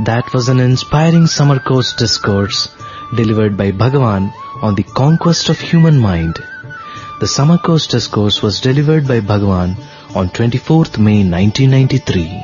That was an inspiring summer course discourse delivered by Bhagavan on the conquest of human mind. The summer course discourse was delivered by Bhagavan on 24th May 1993.